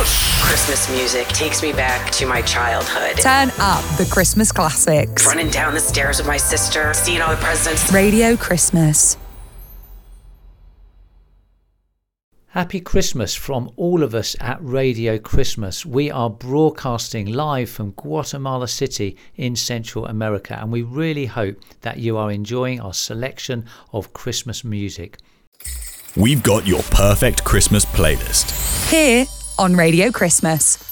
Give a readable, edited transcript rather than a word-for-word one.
Christmas music takes me back to my childhood. Turn up the Christmas classics. Running down the stairs with my sister, seeing all the presents. Radio Christmas. Happy Christmas from all of us at Radio Christmas. We are broadcasting live from Guatemala City in Central America, and we really hope that you are enjoying our selection of Christmas music. We've got your perfect Christmas playlist Here on Radio Christmas.